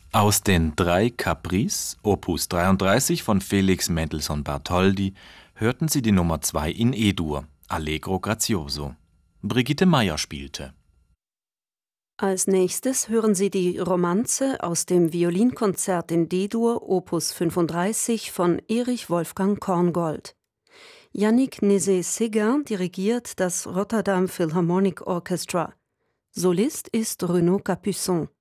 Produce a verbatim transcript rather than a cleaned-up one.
Aus den drei Caprices, Opus dreiunddreißig von Felix Mendelssohn Bartholdy, hörten Sie die Nummer zwei in E-Dur, Allegro grazioso. Brigitte Meier spielte. Als nächstes hören Sie die Romanze aus dem Violinkonzert in D-Dur, Opus fünfunddreißig von Erich Wolfgang Korngold. Yannick Nézet-Séguin dirigiert das Rotterdam Philharmonic Orchestra. Solist ist Renaud Capuçon.